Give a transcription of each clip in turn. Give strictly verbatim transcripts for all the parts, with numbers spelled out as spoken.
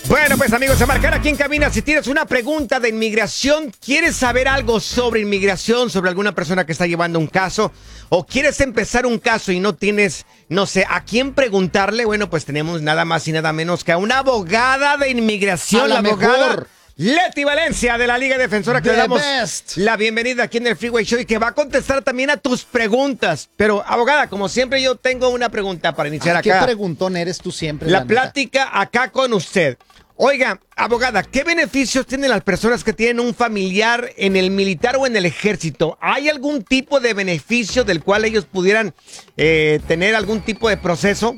Bueno, pues amigos, a marcar aquí en cabina. Si tienes una pregunta de inmigración, quieres saber algo sobre inmigración, sobre alguna persona que está llevando un caso, o quieres empezar un caso y no tienes, no sé, a quién preguntarle, bueno, pues tenemos nada más y nada menos que a una abogada de inmigración, a la, la abogada mejor. Leti Valencia de la Liga Defensora, que The le damos best. la bienvenida aquí en el Freeway Show y que va a contestar también a tus preguntas. Pero, abogada, como siempre, yo tengo una pregunta para iniciar Ah, acá. ¿Qué preguntón eres tú siempre? La neta? plática acá con usted. Oiga, abogada, ¿qué beneficios tienen las personas que tienen un familiar en el militar o en el ejército? ¿Hay algún tipo de beneficio del cual ellos pudieran eh, tener algún tipo de proceso?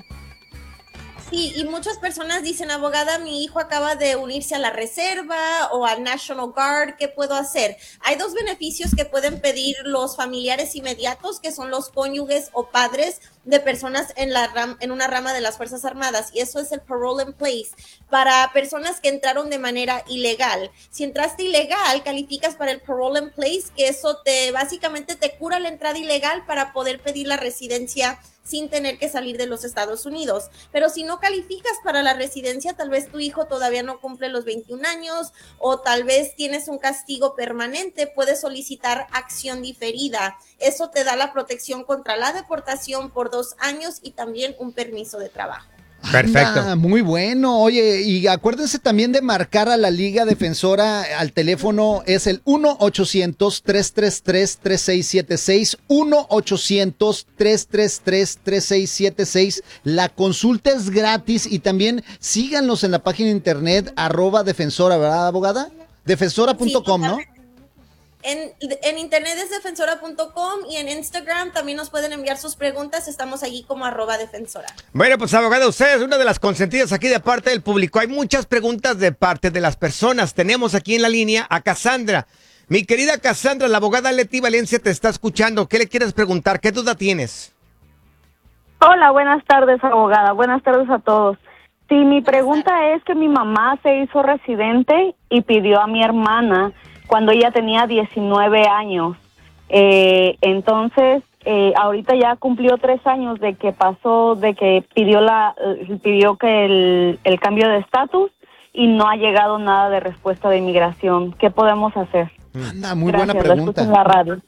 Sí, y muchas personas dicen, abogada, mi hijo acaba de unirse a la reserva o al National Guard, ¿qué puedo hacer? Hay dos beneficios que pueden pedir los familiares inmediatos, que son los cónyuges o padres de personas en, la ram en una rama de las Fuerzas Armadas, y eso es el parole in place, para personas que entraron de manera ilegal. Si entraste ilegal, calificas para el parole in place, que eso te básicamente te cura la entrada ilegal para poder pedir la residencia sin tener que salir de los Estados Unidos. Pero si no calificas para la residencia, tal vez tu hijo todavía no cumple los veintiún años o tal vez tienes un castigo permanente, puedes solicitar acción diferida. Eso te da la protección contra la deportación por dos años y también un permiso de trabajo. Perfecto. Anda, muy bueno. Oye, y acuérdense también de marcar a la Liga Defensora al teléfono, es el uno ochocientos, tres tres tres, tres seis siete seis, uno ochocientos, tres tres tres, tres seis siete seis. La consulta es gratis y también síganlos en la página de internet, arroba defensora, ¿verdad, abogada? Defensora punto com, ¿no? En, en internet es defensora punto com y en Instagram también nos pueden enviar sus preguntas. Estamos allí como arroba defensora. Bueno, pues abogada, usted es una de las consentidas aquí de parte del público. Hay muchas preguntas de parte de las personas. Tenemos aquí en la línea a Cassandra. Mi querida Cassandra, la abogada Leti Valencia te está escuchando. ¿Qué le quieres preguntar? ¿Qué duda tienes? Hola, buenas tardes, abogada. Buenas tardes a todos. Sí, mi pregunta es que mi mamá se hizo residente y pidió a mi hermana cuando ella tenía diecinueve años. Eh, entonces, eh, ahorita ya cumplió tres años de que pasó, de que pidió la pidió que el, el cambio de estatus y no ha llegado nada de respuesta de inmigración. ¿Qué podemos hacer? Anda, muy Gracias, buena lo escucho en pregunta. la radio.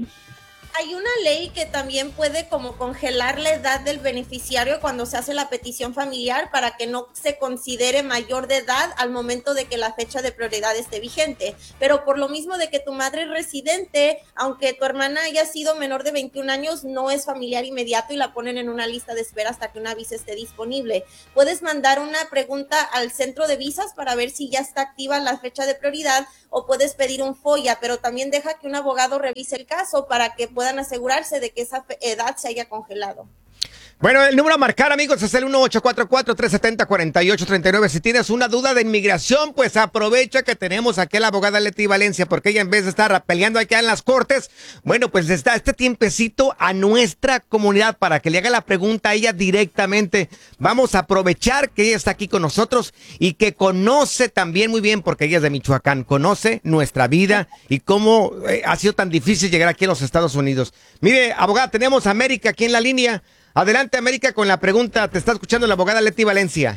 Hay una ley que también puede como congelar la edad del beneficiario cuando se hace la petición familiar para que no se considere mayor de edad al momento de que la fecha de prioridad esté vigente. Pero por lo mismo de que tu madre es residente, aunque tu hermana haya sido menor de veintiún años, no es familiar inmediato y la ponen en una lista de espera hasta que una visa esté disponible. Puedes mandar una pregunta al centro de visas para ver si ya está activa la fecha de prioridad o puedes pedir un FOIA, pero también deja que un abogado revise el caso para que puedan asegurarse de que esa edad se haya congelado. Bueno, el número a marcar, amigos, es el uno ocho cuatro cuatro, tres siete cero, cuatro ocho tres nueve. Si tienes una duda de inmigración, pues aprovecha que tenemos aquí a la abogada Leti Valencia, porque ella en vez de estar peleando acá en las cortes, bueno, pues está este tiempecito a nuestra comunidad para que le haga la pregunta a ella directamente. Vamos a aprovechar que ella está aquí con nosotros y que conoce también muy bien, porque ella es de Michoacán, conoce nuestra vida y cómo eh, ha sido tan difícil llegar aquí a los Estados Unidos. Mire, abogada, tenemos a América aquí en la línea. Adelante, América, con la pregunta. Te está escuchando la abogada Leti Valencia.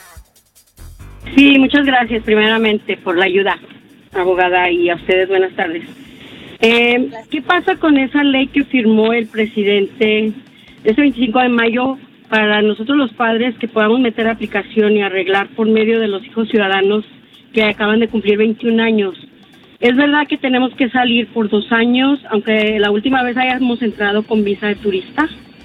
Sí, muchas gracias primeramente por la ayuda, abogada, y a ustedes buenas tardes. Eh, ¿Qué pasa con esa ley que firmó el presidente ese veinticinco de mayo para nosotros los padres que podamos meter aplicación y arreglar por medio de los hijos ciudadanos que acaban de cumplir veintiún años? ¿Es verdad que tenemos que salir por dos años, aunque la última vez hayamos entrado con visa de turista?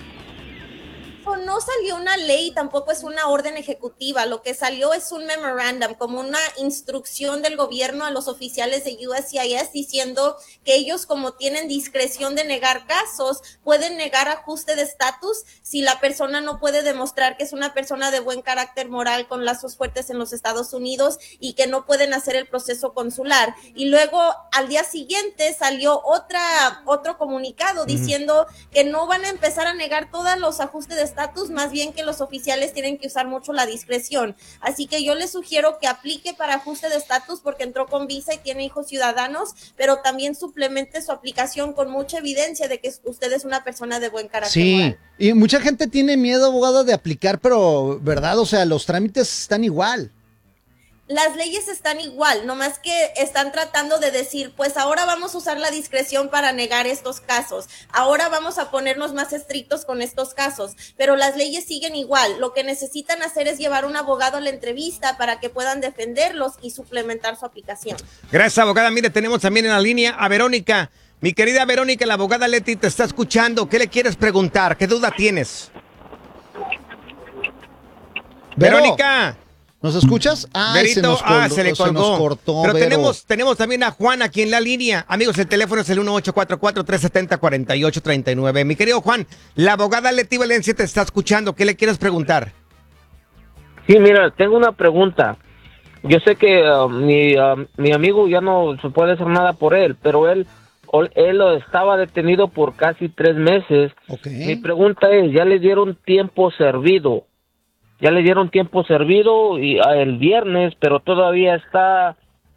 No salió una ley, tampoco es una orden ejecutiva. Lo que salió es un memorandum, como una instrucción del gobierno a los oficiales de U S C I S diciendo que ellos, como tienen discreción de negar casos, pueden negar ajuste de estatus si la persona no puede demostrar que es una persona de buen carácter moral con lazos fuertes en los Estados Unidos y que no pueden hacer el proceso consular. Y luego al día siguiente salió otra otro comunicado diciendo que no van a empezar a negar todos los ajustes de estatus, más bien que los oficiales tienen que usar mucho la discreción. Así que yo le sugiero que aplique para ajuste de estatus porque entró con visa y tiene hijos ciudadanos, pero también suplemente su aplicación con mucha evidencia de que usted es una persona de buen carácter Sí, moral. y mucha gente tiene miedo, abogada, de aplicar, pero, ¿verdad? O sea, los trámites están igual. Las leyes están igual, nomás que están tratando de decir, pues ahora vamos a usar la discreción para negar estos casos, ahora vamos a ponernos más estrictos con estos casos, pero las leyes siguen igual. Lo que necesitan hacer es llevar un abogado a la entrevista para que puedan defenderlos y suplementar su aplicación. Gracias, abogada. Mire, tenemos también en la línea a Verónica. Mi querida Verónica, la abogada Leti te está escuchando. ¿Qué le quieres preguntar? ¿Qué duda tienes? Vero, Verónica. ¿Nos escuchas? Ay, Verito, se nos colgó, ah, se le colgó. Se nos cortó, Pero Vero. tenemos, tenemos también a Juan aquí en la línea. Amigos, el teléfono es el uno ocho cuatro cuatro, tres siete cero, cuatro ocho tres nueve. Mi querido Juan, la abogada Leti Valencia te está escuchando. ¿Qué le quieres preguntar? Sí, mira, tengo una pregunta. Yo sé que uh, mi, uh, mi amigo ya no se puede hacer nada por él, pero él, él estaba detenido por casi tres meses. Okay. Mi pregunta es, ¿ya le dieron tiempo servido? Ya le dieron tiempo servido y, uh, el viernes, pero todavía está...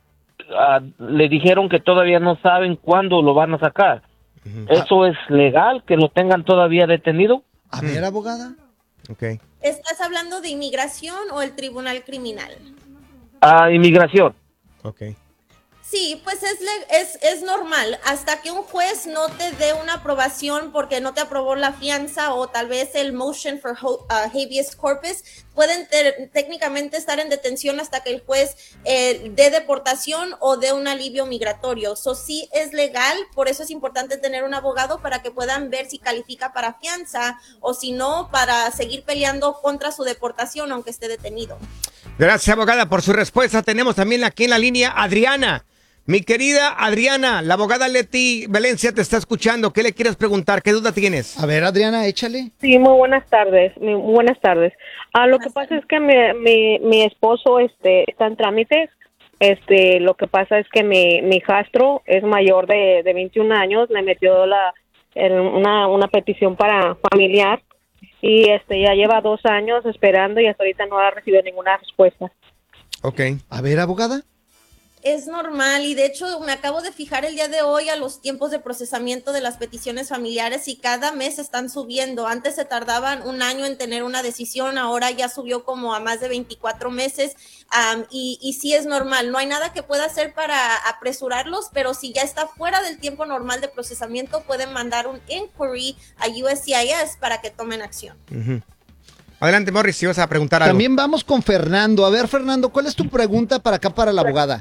Uh, le dijeron que todavía no saben cuándo lo van a sacar. Uh-huh. ¿Eso ah. es legal, que lo tengan todavía detenido? A ver, abogada. Okay. ¿Estás hablando de inmigración o el tribunal criminal? Ah, uh, inmigración. Okay. Sí, pues es, es, es normal, hasta que un juez no te dé una aprobación porque no te aprobó la fianza o tal vez el motion for ho, uh, habeas corpus, pueden ter, técnicamente estar en detención hasta que el juez eh, dé deportación o dé un alivio migratorio. So, sí es legal, por eso es importante tener un abogado para que puedan ver si califica para fianza o si no, para seguir peleando contra su deportación aunque esté detenido. Gracias, abogada, por su respuesta. Tenemos también aquí en la línea Adriana. Mi querida Adriana, la abogada Leti Valencia te está escuchando. ¿Qué le quieres preguntar? ¿Qué duda tienes? A ver, Adriana, échale. Sí, muy buenas tardes. Muy buenas tardes. Ah, lo buenas que pasa tardes. es que mi, mi, mi esposo este, está en trámites. Este, lo que pasa es que mi, mi hijastro es mayor de, de veintiún años. Le metió la, el, una, una petición para familiar y este ya lleva dos años esperando y hasta ahorita no ha recibido ninguna respuesta. Ok. A ver, abogada. Es normal y de hecho me acabo de fijar el día de hoy a los tiempos de procesamiento de las peticiones familiares y cada mes están subiendo. Antes se tardaban un año en tener una decisión, ahora ya subió como a más de veinticuatro meses um, y, y sí es normal. No hay nada que pueda hacer para apresurarlos, pero si ya está fuera del tiempo normal de procesamiento pueden mandar un inquiry a U S C I S para que tomen acción. Uh-huh. Adelante, Morris, si vas a preguntar algo. También vamos con Fernando. A ver, Fernando, ¿cuál es tu pregunta para acá, para la abogada?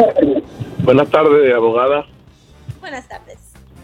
Buenas tardes, abogada. Buenas tardes.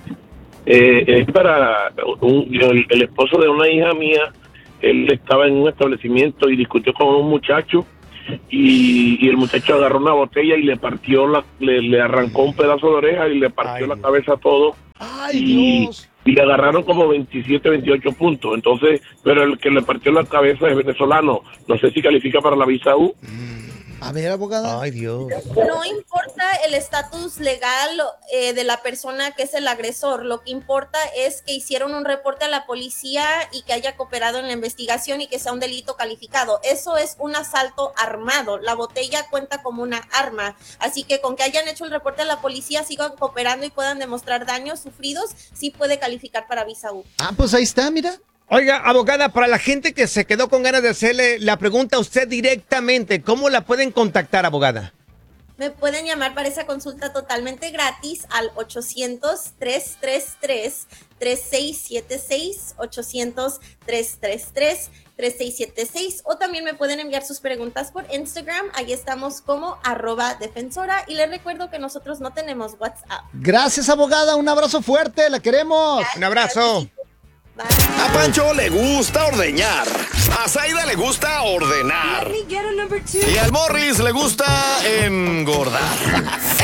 Eh, es para un, el, el esposo de una hija mía. Él estaba en un establecimiento y discutió con un muchacho y, y el muchacho agarró una botella y le partió, la, le, le arrancó un pedazo de oreja y le partió Ay, la cabeza a todo. ¡Ay, y, Dios! Y le agarraron como veintisiete, veintiocho puntos. Entonces, pero el que le partió la cabeza es venezolano. No sé si califica para la visa U. A ver, abogada. Ay, Dios. No importa el estatus legal eh, de la persona que es el agresor. Lo que importa es que hicieron un reporte a la policía y que haya cooperado en la investigación y que sea un delito calificado. Eso es un asalto armado. La botella cuenta como una arma. Así que con que hayan hecho el reporte a la policía, sigan cooperando y puedan demostrar daños sufridos, sí puede calificar para visa U. Ah, pues ahí está, mira. Oiga, abogada, para la gente que se quedó con ganas de hacerle la pregunta a usted directamente, ¿cómo la pueden contactar, abogada? Me pueden llamar para esa consulta totalmente gratis al ochocientos, tres tres tres, tres seis siete seis, ochocientos, tres tres tres, tres seis siete seis, o también me pueden enviar sus preguntas por Instagram. Ahí estamos como arroba defensora y les recuerdo que nosotros no tenemos WhatsApp. Gracias, abogada. Un abrazo fuerte. La queremos. Gracias. Un abrazo. Bye. A Pancho le gusta ordeñar. A Zaida le gusta ordenar. Y al Morris le gusta engordar.